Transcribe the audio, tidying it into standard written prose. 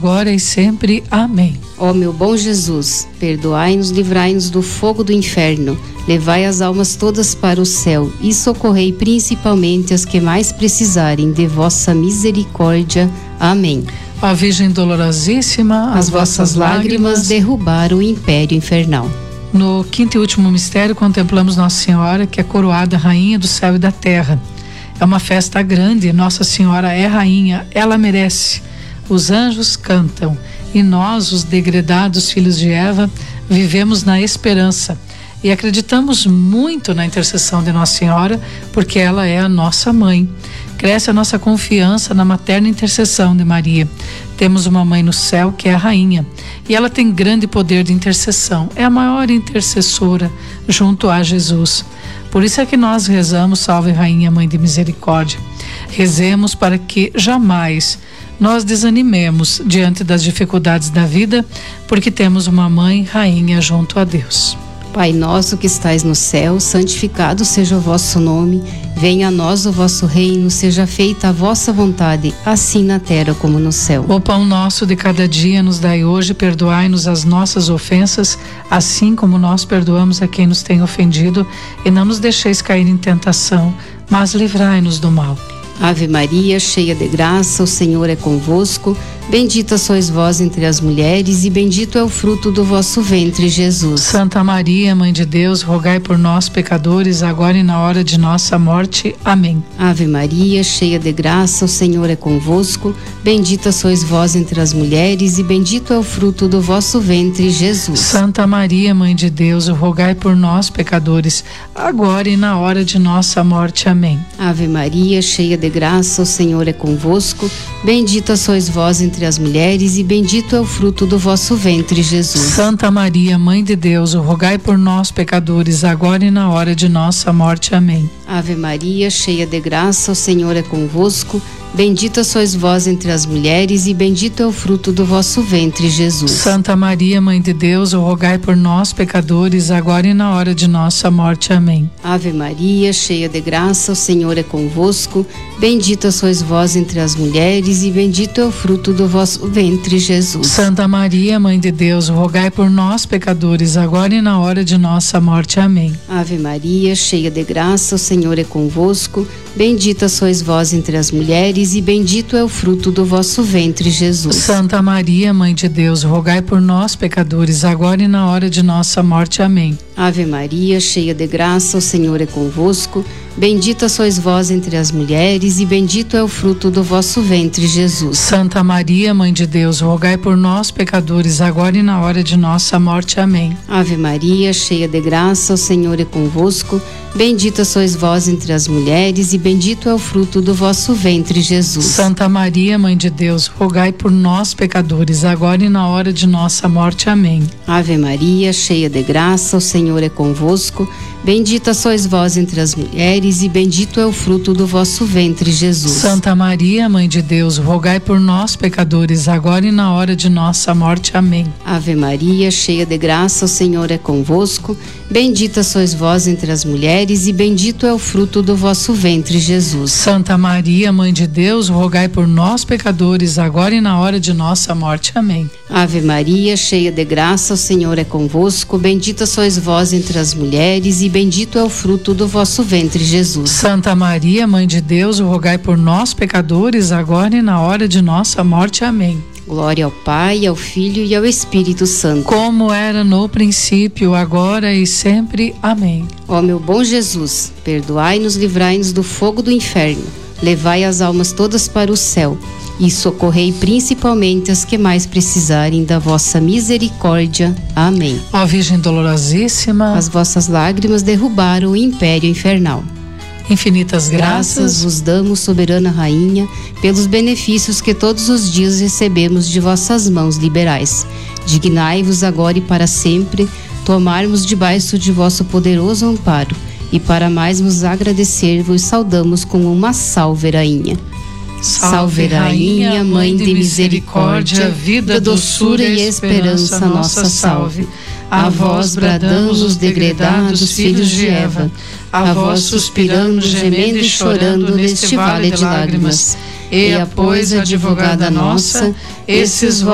agora e sempre. Amém. Ó meu bom Jesus, perdoai-nos, livrai-nos do fogo do inferno, levai as almas todas para o céu e socorrei principalmente as que mais precisarem de vossa misericórdia. Amém. Ó Virgem dolorosíssima, as vossas lágrimas derrubaram o império infernal. No quinto e último mistério, contemplamos Nossa Senhora, que é coroada Rainha do céu e da terra. É uma festa grande, Nossa Senhora é rainha, ela merece. Os anjos cantam e nós, os degredados filhos de Eva, vivemos na esperança e acreditamos muito na intercessão de Nossa Senhora, porque ela é a nossa mãe. Cresce a nossa confiança na materna intercessão de Maria. Temos uma mãe no céu que é a rainha e ela tem grande poder de intercessão. É a maior intercessora junto a Jesus. Por isso é que nós rezamos, salve Rainha, Mãe de Misericórdia. Rezemos para que jamais nós desanimemos diante das dificuldades da vida, porque temos uma mãe rainha junto a Deus. Pai nosso que estais no céu, santificado seja o vosso nome, venha a nós o vosso reino, seja feita a vossa vontade, assim na terra como no céu. O pão nosso de cada dia nos dai hoje, perdoai-nos as nossas ofensas, assim como nós perdoamos a quem nos tem ofendido, e não nos deixeis cair em tentação, mas livrai-nos do mal. Ave Maria, cheia de graça, o Senhor é convosco, bendita sois vós entre as mulheres e bendito é o fruto do vosso ventre, Jesus. Santa Maria, Mãe de Deus, rogai por nós, pecadores, agora e na hora de nossa morte. Amém. Ave Maria, cheia de graça, o Senhor é convosco, bendita sois vós entre as mulheres e bendito é o fruto do vosso ventre, Jesus. Santa Maria, Mãe de Deus, rogai por nós, pecadores, agora e na hora de nossa morte. Amém. Ave Maria, cheia de graça, o Senhor é convosco, bendita sois vós entre as mulheres e bendito é o fruto do vosso ventre, Jesus. Santa Maria, Mãe de Deus, rogai por nós, pecadores, agora e na hora de nossa morte. Amém. Ave Maria, cheia de graça, o Senhor é convosco, bendita sois vós entre as mulheres e bendito é o fruto do vosso ventre, Jesus. Santa Maria, Mãe de Deus, rogai por nós, pecadores, agora e na hora de nossa morte. Amém. Ave Maria, cheia de graça, o Senhor é convosco, bendita sois vós entre as mulheres e bendito é o fruto do vosso ventre, Jesus. Santa Maria, Mãe de Deus, rogai por nós, pecadores, agora e na hora de nossa morte. Amém. Ave Maria, cheia de graça, o Senhor é convosco, bendita sois vós entre as mulheres e bendito é o fruto do vosso ventre, Jesus. Santa Maria, Mãe de Deus, rogai por nós, pecadores, agora e na hora de nossa morte. Amém. Ave Maria, cheia de graça, o Senhor é convosco, bendita sois vós entre as mulheres e bendito é o fruto do vosso ventre, Jesus. Santa Maria, Mãe de Deus, rogai por nós, pecadores, agora e na hora de nossa morte. Amém. Ave Maria, cheia de graça, o Senhor é convosco, bendita sois vós entre as mulheres e bendito é o fruto do vosso ventre, Jesus. Santa Maria, Mãe de Deus, rogai por nós, pecadores, agora e na hora de nossa morte. Amém. Ave Maria, cheia de graça, o Senhor é convosco, bendita sois vós entre as mulheres e bendito é o fruto do vosso ventre, Jesus. Santa Maria, Mãe de Deus, rogai por nós, pecadores, agora e na hora de nossa morte. Amém. Ave Maria, cheia de graça, o Senhor é convosco, bendita sois vós entre as mulheres e bendito é o fruto do vosso ventre, Jesus. Santa Maria, Mãe de Deus, rogai por nós, pecadores, agora e na hora de nossa morte. Amém. Ave Maria, cheia de graça, o Senhor é convosco, bendita sois vós entre as mulheres e bendito é o fruto do vosso ventre, Jesus. Santa Maria, Mãe de Deus, rogai por nós, pecadores, agora e na hora de nossa morte. Amém. Glória ao Pai, ao Filho e ao Espírito Santo. Como era no princípio, agora e sempre. Amém. Ó meu bom Jesus, perdoai-nos, livrai-nos do fogo do inferno, levai as almas todas para o céu e socorrei principalmente as que mais precisarem da vossa misericórdia. Amém. Ó Virgem dolorosíssima, as vossas lágrimas derrubaram o império infernal. Infinitas graças vos damos, soberana Rainha, pelos benefícios que todos os dias recebemos de vossas mãos liberais. Dignai-vos agora e para sempre tomarmos debaixo de vosso poderoso amparo, e para mais vos agradecer, vos saudamos com uma salve, Rainha. Salve, Rainha, Mãe de misericórdia, vida, doçura e esperança, nossa salve. A vós bradamos os degredados filhos de Eva, a vós suspiramos, gemendo e chorando neste vale de lágrimas. E, pois, advogada nossa, esses